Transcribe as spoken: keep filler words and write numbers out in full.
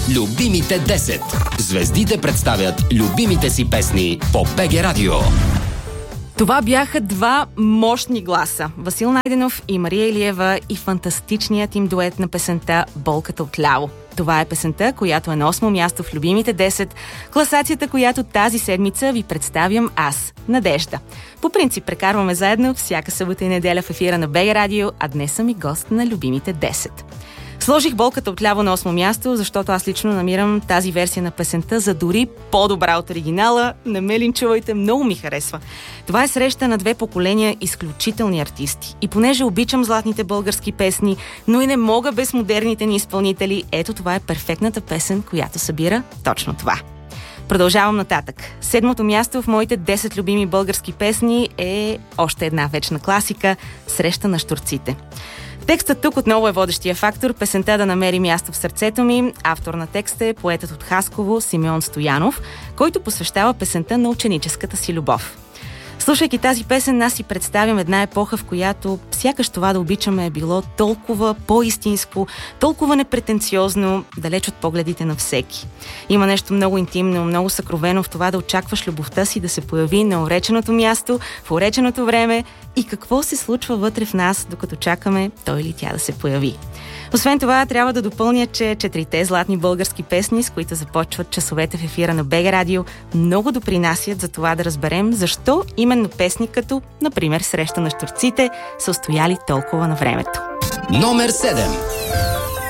Любимите десет. Звездите представят любимите си песни по БГ Радио. Това бяха два мощни гласа. Васил Найденов и Мария Илиева и фантастичният им дует на песента "Болката отляво". Това е песента, която е на осмо място в любимите десет, класацията, която тази седмица ви представям аз, Надежда. По принцип прекарваме заедно всяка събота и неделя в ефира на БГ Радио, а днес съм и гост на любимите десет. Сложих "Болката отляво" на осмо място, защото аз лично намирам тази версия на песента за дори по-добра от оригинала. Не ме линчувайте, много ми харесва. Това е среща на две поколения изключителни артисти. И понеже обичам златните български песни, но и не мога без модерните ни изпълнители, ето това е перфектната песен, която събира точно това. Продължавам нататък. Седмото място в моите десет любими български песни е още една вечна класика "Среща на щурците". Текстът тук отново е водещия фактор, песента да намери място в сърцето ми. Автор на текста е поетът от Хасково Симеон Стоянов, който посвещава песента на ученическата си любов. Слушайки тази песен, аз си представям една епоха, в която сякаш това да обичаме е било толкова по-истинско, толкова непретенциозно, далеч от погледите на всеки. Има нещо много интимно, много съкровено в това да очакваш любовта си да се появи на уреченото място, в уреченото време и какво се случва вътре в нас, докато чакаме той или тя да се появи. Освен това, трябва да допълня, че четирите златни български песни, с които започват часовете в ефира на БГ Радио, много допринасят за това да разберем защо именно песни като, например, "Среща на щурците" са устояли толкова на времето. Номер седем.